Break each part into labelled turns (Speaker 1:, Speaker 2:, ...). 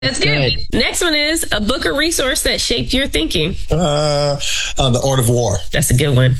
Speaker 1: That's good. Next one is a book or resource that shaped your thinking.
Speaker 2: The Art of War.
Speaker 1: That's a good one.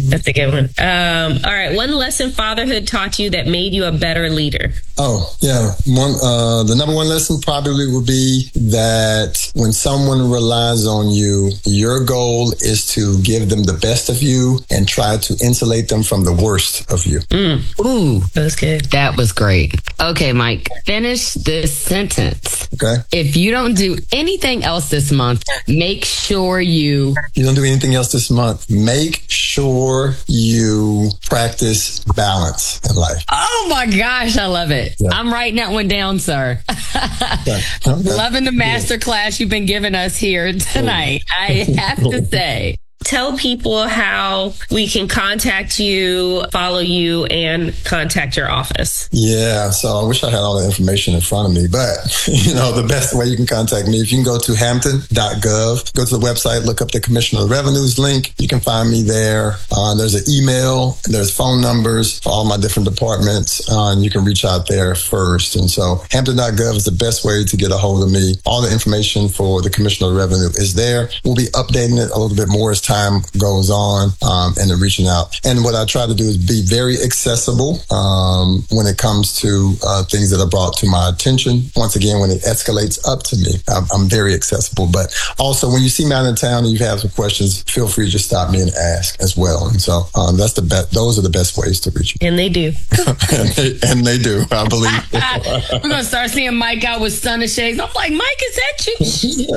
Speaker 1: All right. One lesson fatherhood taught you that made you a better leader.
Speaker 2: Oh, yeah. The number one lesson probably would be that when someone relies on you, your goal is to give them the best of you and try to insulate them from the worst of you.
Speaker 3: Ooh,
Speaker 1: that's good.
Speaker 3: That was great. Okay, Mike, finish this sentence.
Speaker 2: Okay.
Speaker 3: If you don't do anything else this month, make sure you
Speaker 2: don't do anything else this month. Make sure you practice balance in life.
Speaker 3: Oh my gosh, I love it. Yeah. I'm writing that one down, sir. Okay. Loving the master class you've been giving us here tonight. I have to say.
Speaker 1: Tell people how we can contact you, follow you, and contact your office.
Speaker 2: Yeah, so I wish I had all the information in front of me, but the best way you can contact me, if you can go to hampton.gov, go to the website, look up the Commissioner of Revenue's link. You can find me there. There's an email, there's phone numbers for all my different departments, and you can reach out there first. And so hampton.gov is the best way to get a hold of me. All the information for the Commissioner of Revenue is there. We'll be updating it a little bit more as time goes on, and then reaching out. And what I try to do is be very accessible when it comes to things that are brought to my attention. Once again, when it escalates up to me, I'm very accessible. But also, when you see me out in town and you have some questions, feel free to just stop me and ask as well. And so that's the best. Those are the best ways to reach me.
Speaker 1: And they do.
Speaker 2: and they do. I believe.
Speaker 3: We're gonna start seeing Mike out with sun shades. I'm like, Mike, is that you?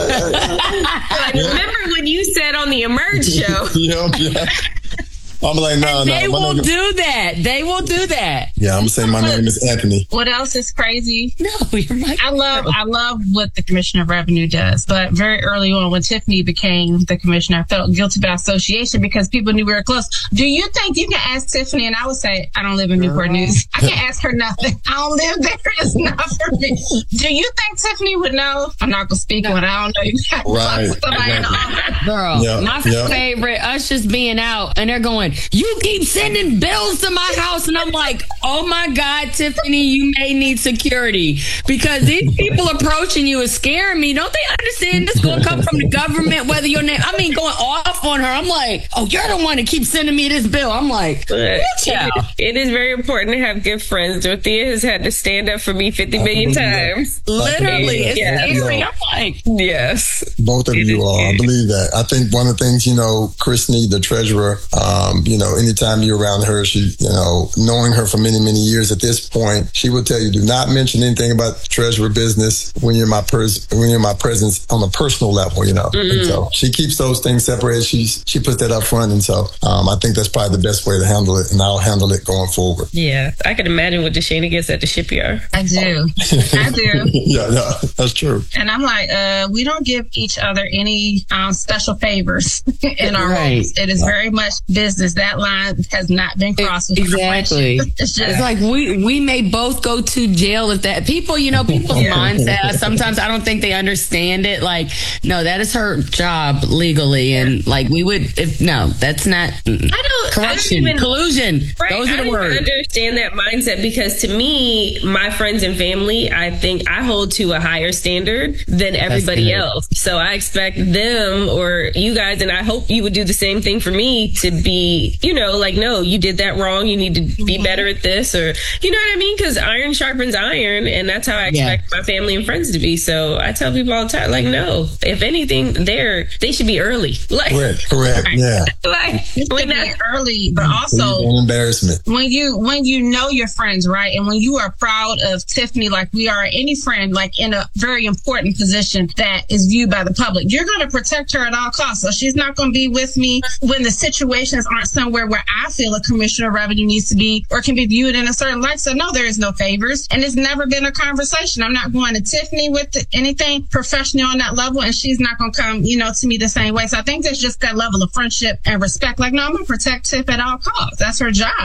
Speaker 1: I remember when you said on the Emerge show.
Speaker 2: Yeah. I'm like, no.
Speaker 3: They will do that. They will do that.
Speaker 2: Yeah, I'm gonna say my name is Anthony.
Speaker 4: What else is crazy?
Speaker 3: No, you're right.
Speaker 4: I love what the Commissioner of Revenue does. But very early on, when Tiffany became the commissioner, I felt guilty by association because people knew we were close. Do you think you can ask Tiffany? And I would say, I don't live in Newport News. I can't ask her nothing. I don't live there. It's not for me. Do you think Tiffany would know? I'm not gonna speak when I don't know. You got
Speaker 2: right.
Speaker 3: Girl, my favorite, us just being out and they're going, you keep sending bills to my house. And I'm like, oh my God, Tiffany, you may need security because these people approaching you is scaring me. Don't they understand this going to come from the government, whether your name, going off on her. I'm like, oh, you're the one that keeps sending me this bill. I'm like,
Speaker 1: it is very important to have good friends. Dorothea has had to stand up for me 50 million times.
Speaker 3: Literally, it's scary. I'm like,
Speaker 1: yes.
Speaker 2: Both of you all, I believe that. I think one of the things, Chrisney, the treasurer, anytime you're around her, she, knowing her for many, many years at this point, she will tell you, do not mention anything about the treasurer business when you're in my presence on a personal level, And so she keeps those things separated. She puts that up front. And so I think that's probably the best way to handle it. And I'll handle it going forward.
Speaker 1: Yeah. I can imagine what DeShana gets at the shipyard.
Speaker 4: I do. I do.
Speaker 2: Yeah, that's true.
Speaker 4: And I'm like, we don't give each other any special favors in our homes. It is very much business. That line has not been crossed.
Speaker 3: Exactly. It's like we may both go to jail if that people's mindset. Sometimes I don't think they understand it. Like, no, that is her job legally, and like we would that's not. Collusion.
Speaker 1: Right,
Speaker 3: those are the words.
Speaker 1: I understand that mindset because to me, my friends and family, I think I hold to a higher standard than everybody else. So I expect them or you guys, and I hope you would do the same thing for me to be, no, you did that wrong. You need to be better at this, or you know what I mean? Because iron sharpens iron, and that's how I expect my family and friends to be. So I tell people all the time, like, no, if anything, they should be early. Like,
Speaker 2: correct, yeah.
Speaker 4: Like, when that early, but also
Speaker 2: an embarrassment.
Speaker 4: When you know your friends, right, and when you are proud of Tiffany, like we are, any friend, like in a very important position that is viewed by the public, you're going to protect her at all costs. So she's not going to be with me when the situations aren't somewhere where I feel a commissioner of revenue needs to be or can be viewed in a certain light. So no, there is no favors, and it's never been a conversation. I'm not going to Tiffany with anything professional on that level, and she's not going to come, to me the same way. So I think there's just that level of friendship and respect. Like, no, I'm going to protect Tiff at all costs. That's her job,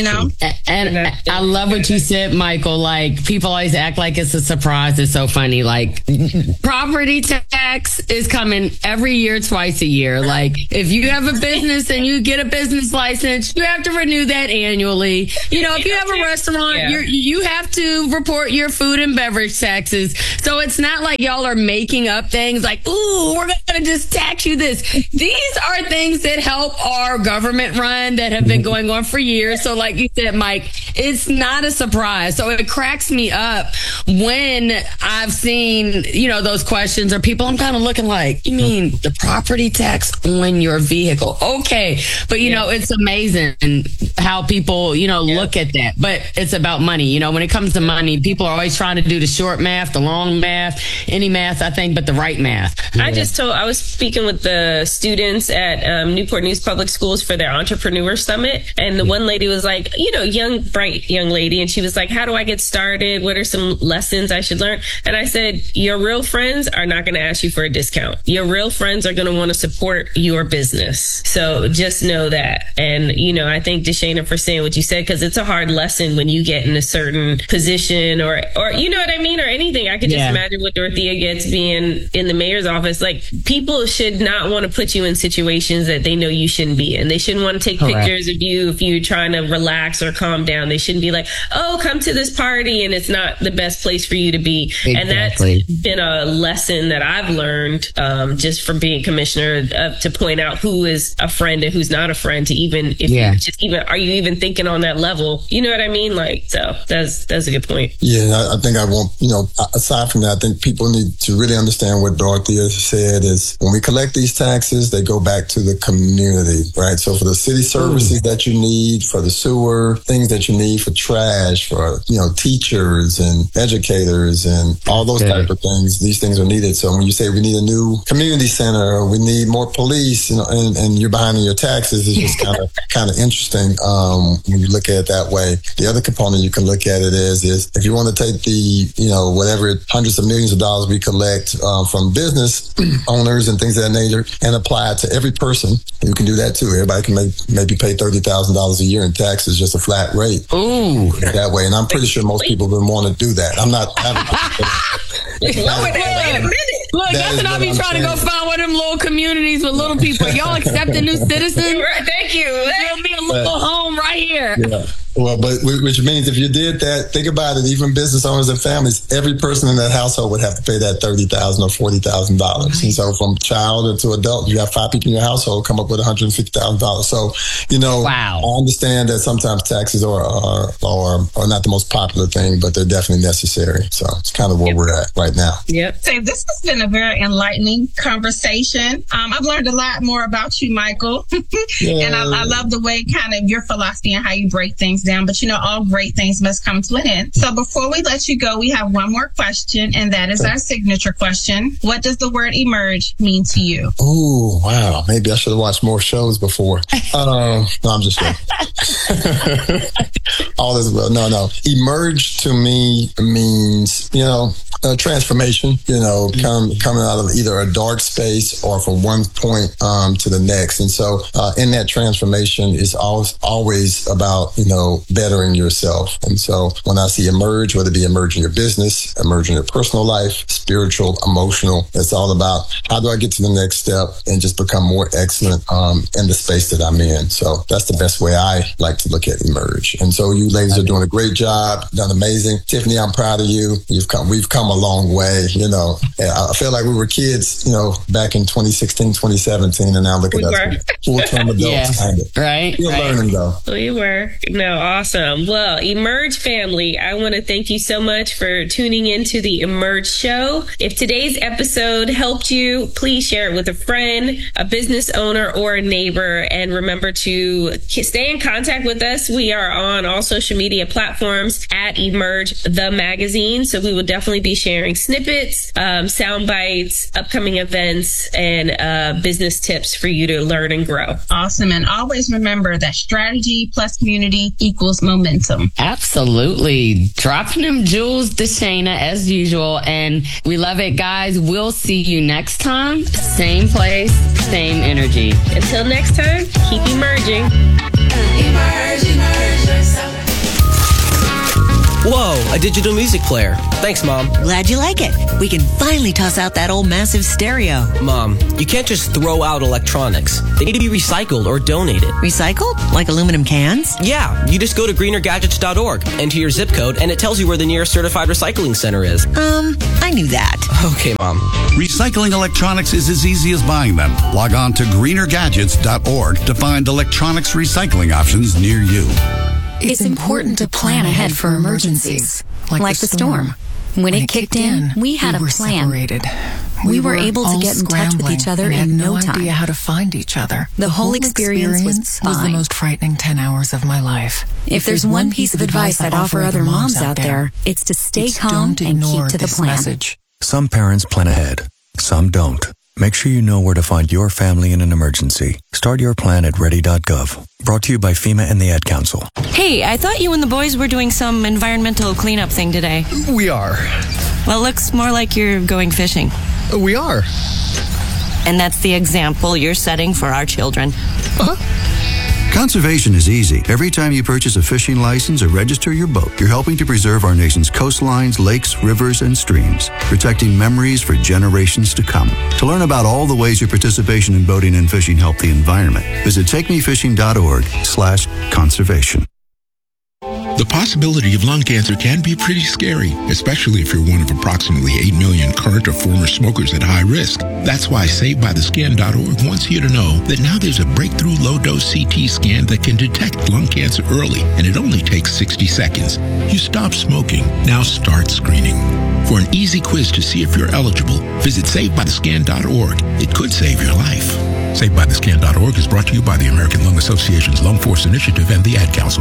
Speaker 3: And I love what you said, Michael. Like, people always act like it's a surprise. It's so funny. Like, property tax is coming every year, twice a year. Like, if you have a business and you get a business license, you have to renew that annually. You know, if you have a restaurant, you have to report your food and beverage taxes. So it's not like y'all are making up things like, ooh, we're going to just tax you this. These are things that help our government run that have been going on for years. So like you said, Mike, it's not a surprise. So it cracks me up when I've seen, you know, those questions or people, I'm kind of looking like, you mean the property tax on your vehicle? Okay. But, you know, it's amazing how people, you know, look at that. But it's about money. You know, when it comes to money, people are always trying to do the short math, the long math, any math, I think, but the right math.
Speaker 1: I was speaking with the students at Newport News Public Schools for their Entrepreneur Summit. And the one lady was like, you know, bright young lady. And she was like, how do I get started? What are some lessons I should learn? And I said, your real friends are not going to ask you for a discount. Your real friends are going to want to support your business. So just know that. And, you know, I think Deshana for saying what you said, because it's a hard lesson when you get in a certain position or you know what I mean? Or anything. I could just imagine what Dorothea gets being in the mayor's office. Like, people should not want to put you in situations that they know you shouldn't be in. They shouldn't want to take pictures of you if you're trying to relax or calm down. They shouldn't be like, oh, come to this party, and it's not the best place for you to be. Exactly. And that's been a lesson that I've learned just from being commissioner to point out who is a friend and who's not a friend, to even are you even thinking on that level? You know what I mean? Like, so that's a good point.
Speaker 2: Yeah, I think I won't, you know, aside from that, I think people need to really understand what Dorothea said is when we collect these taxes, they go back to the community, right? So for the city services that you need, for the sewer, things that you need for trash, for, you know, teachers and educators and all those type of things, these things are needed. So when you say we need a new community center or we need more police, you know, and you're behind on your taxes, it's just kind of interesting when you look at it that way. The other component you can look at it is if you want to take the, you know, whatever hundreds of millions of dollars we collect from business owners and things of that nature and apply it to every person, you can do that too. Everybody can maybe pay $30,000 a year in taxes, just a flat rate.
Speaker 3: Ooh.
Speaker 2: That way. And I'm pretty sure most people would want to do that. I'm not
Speaker 1: wait a minute.
Speaker 3: Look, that's what I'll be trying to go find one of them little communities with little people. Y'all accepting new citizens?
Speaker 1: Thank you.
Speaker 3: There'll be a little home right here.
Speaker 2: Yeah. Well, but which means if you did that, think about it, even business owners and families, every person in that household would have to pay that $30,000 or $40,000. Right. And so from child to adult, you have 5 people in your household, come up with $150,000. So, you know, I understand that sometimes taxes are not the most popular thing, but they're definitely necessary. So it's kind of where we're at right now.
Speaker 1: Yep.
Speaker 4: So this has been a very enlightening conversation. I've learned a lot more about you, Michael. And I love the way kind of your philosophy and how you break things down, but you know, all great things must come to an end. So before we let you go, we have one more question, and that is our signature question. What does the word emerge mean to you?
Speaker 2: Oh, wow. Maybe I should have watched more shows before. No, I'm just kidding. All is well. No. Emerge to me means, you know, transformation, you know, coming out of either a dark space or from one point to the next. And so in that transformation is always about, you know, bettering yourself. And so when I see emerge, whether it be emerge in your business, emerge in your personal life, spiritual, emotional, it's all about how do I get to the next step and just become more excellent in the space that I'm in. So that's the best way I like to look at emerge. And so you ladies are doing a great job, done amazing. Tiffany, I'm proud of you. We've come a long way, you know. And I feel like we were kids, you know, back in 2016, 2017, and now look at us, full-term adults, kind of.
Speaker 3: Right.
Speaker 2: You're learning though.
Speaker 1: We were. No, awesome. Well, Emerge family, I want to thank you so much for tuning into the Emerge show. If today's episode helped you, please share it with a friend, a business owner, or a neighbor. And remember to stay in contact with us. We are on all social media platforms at Emerge the Magazine. So we will definitely be sharing snippets, sound bites, upcoming events, and business tips for you to learn and grow.
Speaker 4: Awesome. And always remember that strategy plus community equals momentum.
Speaker 3: Absolutely. Dropping them jewels, Deshana, as usual. And we love it, guys. We'll see you next time. Same place, same energy.
Speaker 1: Until next time, keep emerging.
Speaker 5: Emerge yourself. Whoa, a digital music player. Thanks, Mom.
Speaker 6: Glad you like it. We can finally toss out that old massive stereo.
Speaker 5: Mom, you can't just throw out electronics. They need to be recycled or donated.
Speaker 6: Recycled? Like aluminum cans?
Speaker 5: Yeah, you just go to greenergadgets.org, enter your zip code, and it tells you where the nearest certified recycling center is.
Speaker 6: I knew that.
Speaker 5: Okay, Mom.
Speaker 7: Recycling electronics is as easy as buying them. Log on to greenergadgets.org to find electronics recycling options near you.
Speaker 8: It's important to plan ahead for emergencies, like the storm. When it kicked in, we had a plan. Separated. We were able to get in touch with each other in no time. Had no idea how to find each other. The whole experience was the most frightening 10 hours of my life. If there's one piece of advice I'd offer other moms out there, it's to stay calm and keep to the plan.
Speaker 9: Some parents plan ahead, some don't. Make sure you know where to find your family in an emergency. Start your plan at ready.gov. Brought to you by FEMA and the Ad Council.
Speaker 10: Hey, I thought you and the boys were doing some environmental cleanup thing today.
Speaker 11: We are.
Speaker 10: Well, it looks more like you're going fishing.
Speaker 11: We are.
Speaker 10: And that's the example you're setting for our children.
Speaker 7: Conservation is easy. Every time you purchase a fishing license or register your boat, you're helping to preserve our nation's coastlines, lakes, rivers, and streams, protecting memories for generations to come. To learn about all the ways your participation in boating and fishing help the environment, visit takemefishing.org/conservation.
Speaker 12: The possibility of lung cancer can be pretty scary, especially if you're one of approximately 8 million current or former smokers at high risk. That's why SaveByTheScan.org wants you to know that now there's a breakthrough low-dose CT scan that can detect lung cancer early, and it only takes 60 seconds. You stop smoking, now start screening. For an easy quiz to see if you're eligible, visit SaveByTheScan.org. It could save your life. SaveByTheScan.org is brought to you by the American Lung Association's Lung Force Initiative and the Ad Council.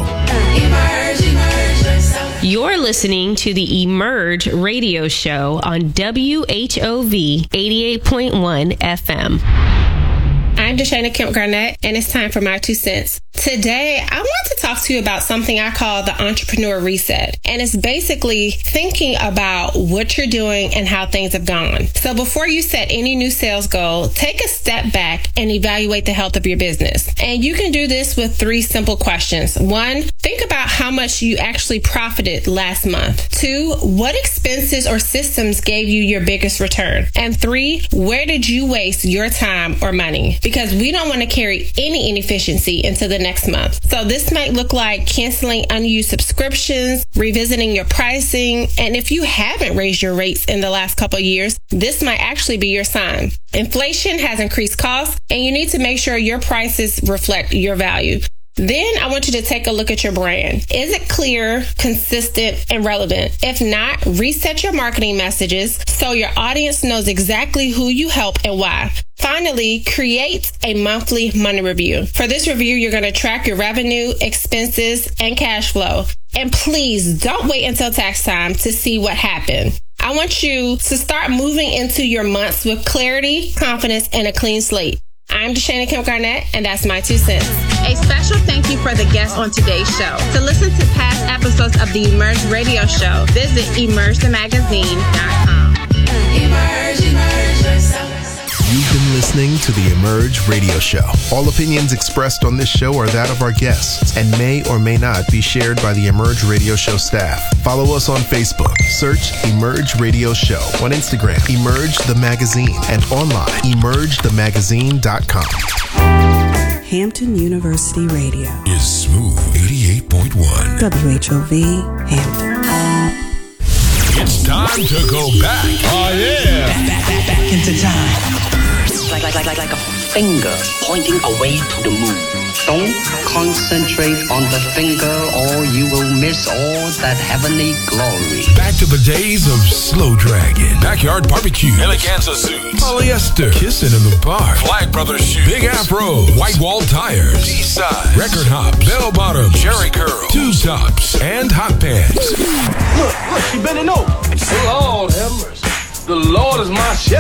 Speaker 1: You're listening to the Emerge radio show on WHOV 88.1 FM. I'm Deshana Kemp Garnett, and it's time for my 2 cents. Today, I want to talk to you about something I call the Entrepreneur Reset. And it's basically thinking about what you're doing and how things have gone. So before you set any new sales goal, take a step back and evaluate the health of your business. And you can do this with 3 simple questions. 1, think about how much you actually profited last month. 2, what expenses or systems gave you your biggest return? And 3, where did you waste your time or money? Because we don't want to carry any inefficiency into the next month. So this might look like canceling unused subscriptions, revisiting your pricing, and if you haven't raised your rates in the last couple of years, this might actually be your sign. Inflation has increased costs, and you need to make sure your prices reflect your value. Then I want you to take a look at your brand. Is it clear, consistent, and relevant? If not, reset your marketing messages so your audience knows exactly who you help and why. Finally, create a monthly money review. For this review, you're going to track your revenue, expenses, and cash flow. And please don't wait until tax time to see what happened. I want you to start moving into your months with clarity, confidence, and a clean slate. I'm Deshana Kemp Garnett, and that's my 2 cents. A special thank you for the guests on today's show. To listen to past episodes of the Emerge radio show, visit emergethemagazine.com.
Speaker 13: Emerge yourself. You've been listening to the Emerge radio show. All opinions expressed on this show are that of our guests and may or may not be shared by the Emerge radio show staff. Follow us on Facebook. Search Emerge Radio Show. On Instagram, Emerge the Magazine, and online, emergethemagazine.com.
Speaker 14: Hampton University Radio
Speaker 12: is Smooth 88.1.
Speaker 14: WHOV Hampton.
Speaker 12: It's time to go back. Oh, yeah.
Speaker 15: Back into time. Like a finger pointing away to the moon. Don't concentrate on the finger or you will miss all that heavenly glory.
Speaker 12: Back to the days of Slow Dragon, Backyard Barbecue, Eleganza Suits, Polyester, Kissing in the Park, Flag Brothers Shoes, Big Afro, White Wall Tires, Eastside, Record Hop, Bell Bottom, Jerry Curl, Tube Tops, and Hot Pants.
Speaker 16: Look, she bending over. Lord have mercy. The Lord is my shepherd.